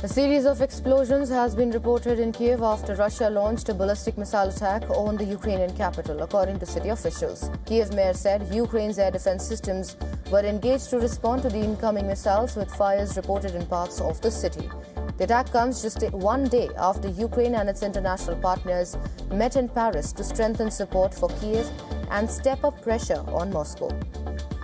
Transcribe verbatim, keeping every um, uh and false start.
A series of explosions has been reported in Kiev after Russia launched a ballistic missile attack on the Ukrainian capital, according to city officials. Kiev mayor said Ukraine's air defense systems were engaged to respond to the incoming missiles, with fires reported in parts of the city. The attack comes just one day after Ukraine and its international partners met in Paris to strengthen support for Kiev and step up pressure on Moscow.